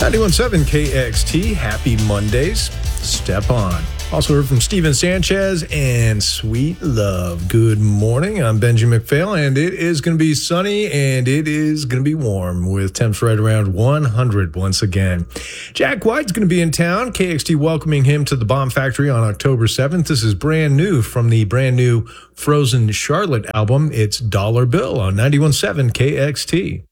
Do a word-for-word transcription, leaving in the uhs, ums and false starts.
ninety-one point seven K X T, happy Mondays. Step on. Also heard from Steven Sanchez and Sweet Love. Good morning. I'm Benji McPhail, and it is going to be sunny, and it is going to be warm with temps right around one hundred once again. Jack White's going to be in town. K X T welcoming him to the Bomb Factory on October seventh. This is brand new from the brand new Frozen Charlotte album. It's Dollar Bill on ninety-one point seven K X T.